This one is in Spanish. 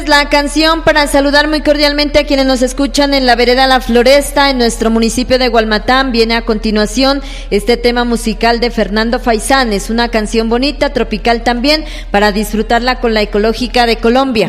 La canción para saludar muy cordialmente a quienes nos escuchan en la vereda La Floresta, en nuestro municipio de Gualmatán. Viene a continuación este tema musical de Fernando Faisán. Es una canción bonita, tropical también, para disfrutarla con la Ecológica de Colombia.